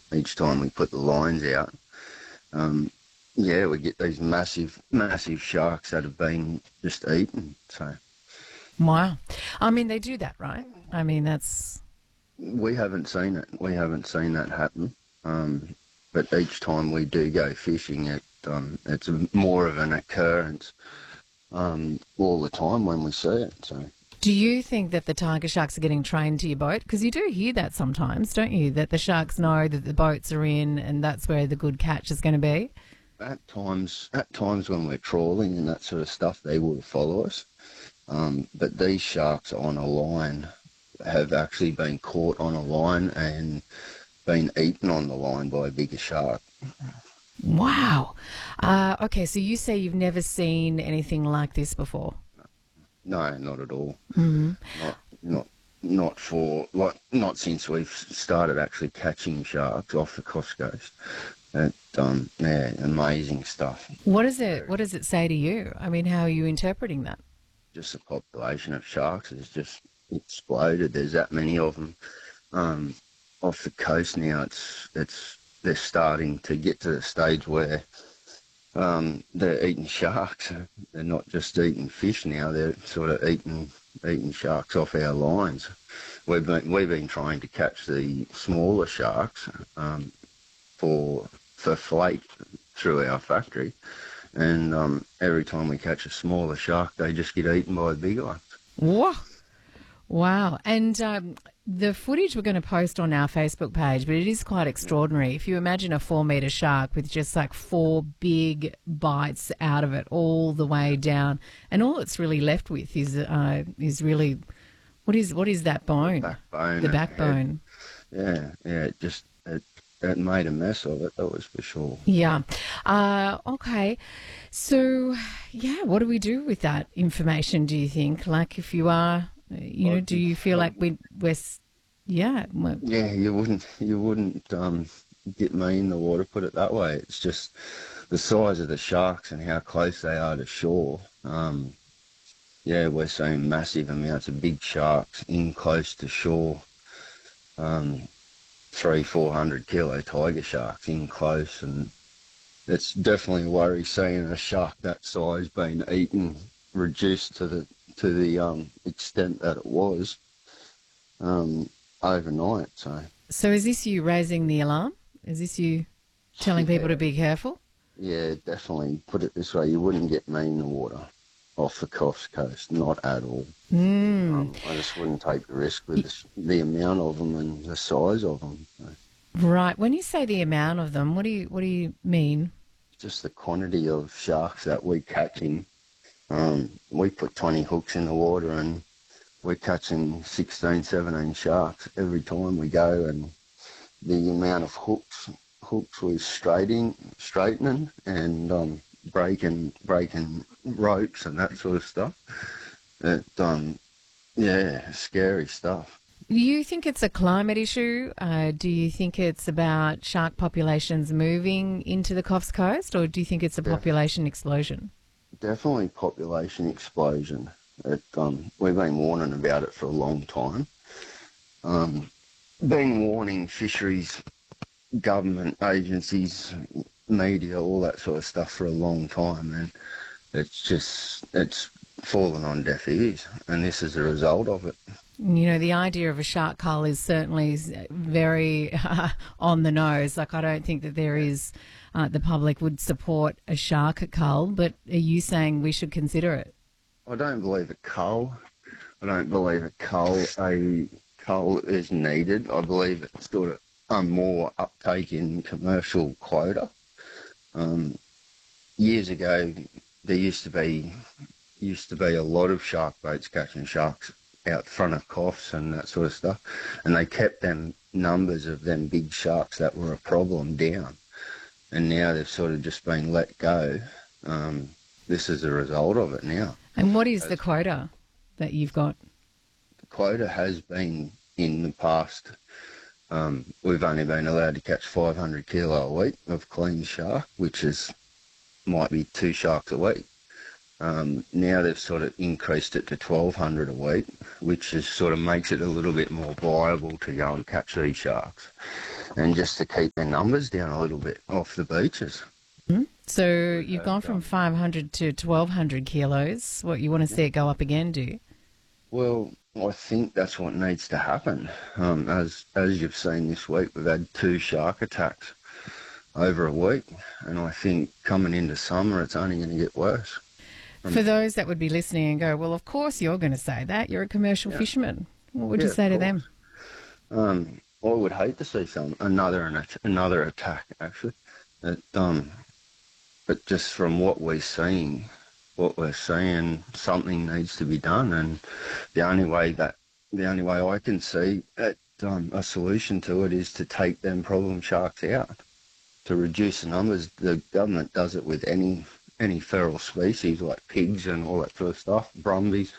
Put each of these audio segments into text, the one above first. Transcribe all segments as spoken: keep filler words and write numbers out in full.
each time we put the lines out. Um, yeah, we get these massive, massive sharks that have been just eaten. So Wow. I mean, they do that, right? I mean, that's we haven't seen it. We haven't seen that happen. Um, but each time we do go fishing, it um, it's a, more of an occurrence um, all the time when we see it. So Do you think that the tiger sharks are getting trained to your boat? Because you do hear that sometimes, don't you? That the sharks know that the boats are in and that's where the good catch is going to be. at times, at times when we're trawling and that sort of stuff, they will follow us. Um, but these sharks on a line have actually been caught on a line and been eaten on the line by a bigger shark. Wow. Uh, okay, so you say you've never seen anything like this before. No, not at all. Mm. Not, not, not for like not since we've started actually catching sharks off the Coast Coast. It, um, yeah, amazing stuff. What is it? What does it say to you? I mean, how are you interpreting that? Just the population of sharks has just exploded. There's that many of them um, off the coast now. It's it's they're starting to get to the stage where um, they're eating sharks. They're not just eating fish now. They're sort of eating eating sharks off our lines. We've been we've been trying to catch the smaller sharks um, for for flake through our factory, and um, every time we catch a smaller shark, they just get eaten by the big ones. Whoa. Wow. And um, the footage we're going to post on our Facebook page, but it is quite extraordinary. If you imagine a four metre shark with just like four big bites out of it all the way down, and all it's really left with is uh, is really what is what is that bone? Backbone, The and head. backbone. Yeah, yeah. It just it, it made a mess of it. That was for sure. Yeah. Uh, okay. So, yeah, what do we do with that information, do you think? Like, if you are, uh, you know, Like, do you feel like we, we're, s- yeah, well, yeah, you wouldn't you wouldn't um, get me in the water. Put it that way. It's just the size of the sharks and how close they are to shore. Um, yeah, we're seeing massive amounts of big sharks in close to shore. Um, three, four hundred kilo tiger sharks in close, and it's definitely a worry seeing a shark that size being eaten, reduced to the to the um, extent that it was um, overnight. So so is this you raising the alarm? Is this you telling people to yeah, be careful? yeah, definitely. Put it this way, you wouldn't get me in the water off the Coast Coast, not at all. Mm, Um, I just wouldn't take the risk with the, the amount of them and the size of them. So right. When you say the amount of them, what do you, what do you mean? just the quantity of sharks that we catch in. Um, we put twenty hooks in the water and we're catching sixteen, seventeen sharks every time we go, and the amount of hooks hooks we're straighting, straightening and um, breaking breaking ropes and that sort of stuff. It, um, yeah, scary stuff. Do you think it's a climate issue? Uh, do you think it's about shark populations moving into the Coffs Coast, or do you think it's a Def- population explosion? Definitely population explosion. It, um, we've been warning about it for a long time. Um, been warning fisheries, government agencies, media, all that sort of stuff for a long time, and it's just it's fallen on deaf ears, and this is a result of it. You know, the idea of a shark cull is certainly very uh, on the nose. Like, I don't think that there is, uh, the public would support a shark cull, but are you saying we should consider it? I don't believe a cull. I don't believe a cull. A cull is needed. I believe it's sort of a more uptake in commercial quota. Um, Years ago, there used to be used to be a lot of shark boats catching sharks out front of Coffs and that sort of stuff, and they kept them numbers of them big sharks that were a problem down, and now they've sort of just been let go. Um, this is a result of it now. And what is the As quota that you've got? the quota has been in the past, um, we've only been allowed to catch five hundred kilo a week of clean shark, which is might be two sharks a week. Um, now they've sort of increased it to twelve hundred a week, which is sort of makes it a little bit more viable to go and catch these sharks. and just to keep their numbers down a little bit off the beaches. So you've gone from five hundred to twelve hundred kilos. What, you want to see it go up again, do you? Well, I think that's what needs to happen. Um, as as you've seen this week, we've had two shark attacks over a week, and I think coming into summer, it's only going to get worse. For those that would be listening and go, well, of course you're going to say that. You're a commercial Yeah. fisherman. What would Yeah, you say of to them? Um, I would hate to see some another another attack actually. It, um, but just from what we're seeing, what we're seeing, something needs to be done, and the only way that the only way I can see it, um, a solution to it is to take them problem sharks out, to reduce the numbers. The government does it with any any feral species like pigs and all that sort of stuff, brumbies.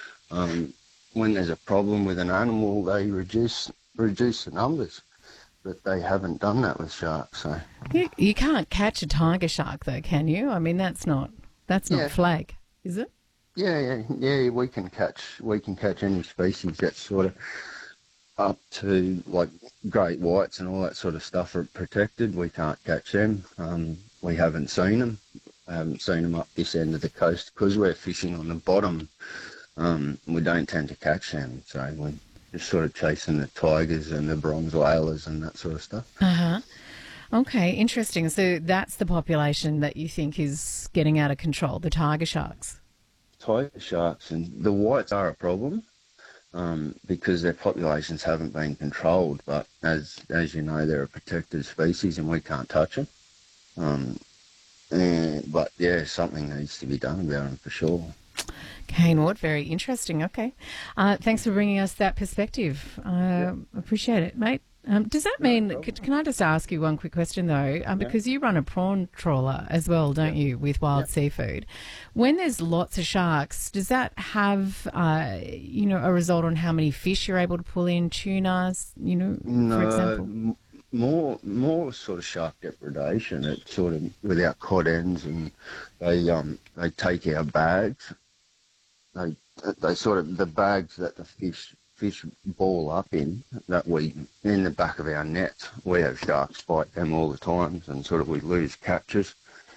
Um, when there's a problem with an animal, they reduce reduce the numbers, but they haven't done that with sharks. So You, you can't catch a tiger shark, though, can you? I mean, that's not that's not Yeah. flag, is it? yeah, yeah, yeah, we can catch we can catch any species that's sort of up to like great whites and all that sort of stuff are protected. We can't catch them. Um, we haven't seen them. I haven't seen them up this end of the coast because we're fishing on the bottom. Um, we don't tend to catch them, so we're just sort of chasing the tigers and the bronze whalers and that sort of stuff. Uh-huh. Okay, interesting. So that's the population that you think is getting out of control, the tiger sharks. Tiger sharks and the whites are a problem um, because their populations haven't been controlled, but as as you know, they're a protected species and we can't touch them. Um, and, but yeah, something needs to be done about them for sure. Kane Ward, very interesting. Okay. Uh, thanks for bringing us that perspective. Uh, Appreciate it, mate. Um, does that mean, can, can I just ask you one quick question though? Um, because you run a prawn trawler as well, don't you, with Wild Seafood. When there's lots of sharks, does that have, uh, you know, a result on how many fish you're able to pull in, tunas, you know, No, for example? m- more more sort of shark depredation. It's sort of with our cod ends, and they um they take our bags. They they sort of the bags that the fish fish ball up in that we in the back of our nets. We have sharks bite them all the time, and sort of we lose catches.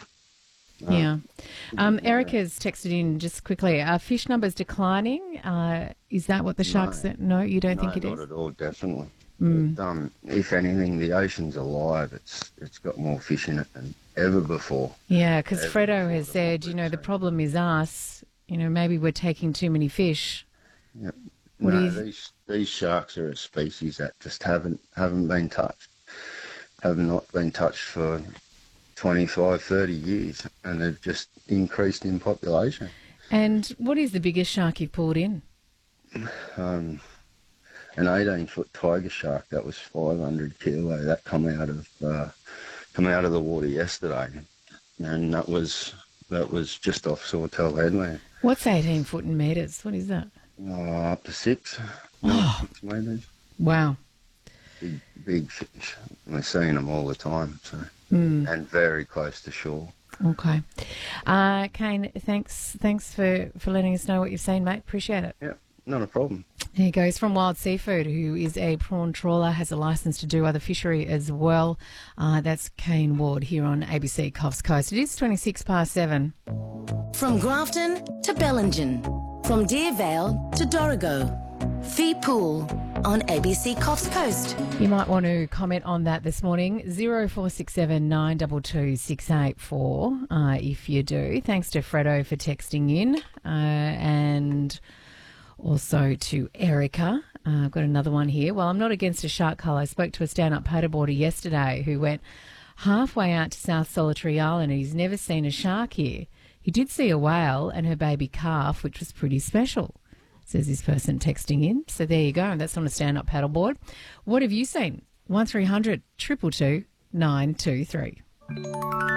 Yeah. Um, Erica's texted in just quickly. Are fish numbers declining? Uh, is that what the sharks said? No, you don't No, think it not is? at all. Definitely. Mm. But, um, if anything, the ocean's alive. It's it's got more fish in it than ever before. Yeah, because Every Fredo sort has of said, you know, the problem is us. You know, maybe we're taking too many fish. Yep. What do no, you- these these sharks are a species that just haven't haven't been touched, have not been touched for twenty-five, thirty years, and they've just increased in population. And what is the biggest shark you've pulled in? Um, an eighteen-foot tiger shark that was five hundred kilo that come out of uh, come out of the water yesterday, and that was that was just off Sawtell Headland. What's eighteen foot in metres? What is that? Uh, up to six, Oh. six metres. Wow. Big, big fish. We're seeing them all the time, so Mm, and very close to shore. okay. Uh, Kane, thanks thanks for, for letting us know what you've seen, mate. Appreciate it. Yeah, not a problem. He goes from Wild Seafood, who is a prawn trawler, has a licence to do other fishery as well. Uh, that's Kane Ward here on A B C Coffs Coast. It is twenty-six past seven. From Grafton to Bellingen, from Deer Vale to Dorrigo, Fee Pool on A B C Coffs Coast. You might want to comment on that this morning. zero four six seven nine two two six eight four uh, if you do. Thanks to Fredo for texting in uh, and also to Erica. Uh, I've got another one here. Well, I'm not against a shark cull. I spoke to a stand-up paddleboarder yesterday who went halfway out to South Solitary Island and he's never seen a shark here. He did see a whale and her baby calf, which was pretty special, says this person texting in. So there you go. And that's on a stand-up paddleboard. What have you seen? one three hundred two two two nine two three.